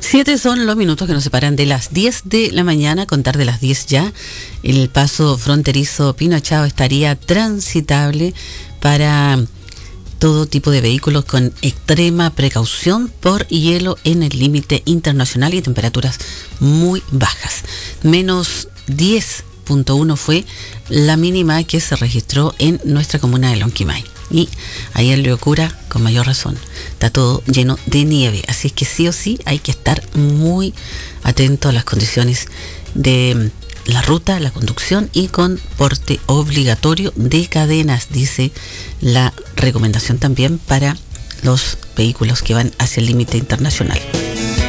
7 son los minutos que nos separan de las 10 de la mañana, contar de las 10 ya. El paso fronterizo Pinochao estaría transitable para todo tipo de vehículos con extrema precaución por hielo en el límite internacional y temperaturas muy bajas. Menos 10.1 fue la mínima que se registró en nuestra comuna de Lonquimay. Y ahí en Leocura, con mayor razón, está todo lleno de nieve. Así es que sí o sí hay que estar muy atento a las condiciones de la ruta, la conducción y con porte obligatorio de cadenas, dice la recomendación también para los vehículos que van hacia el límite internacional.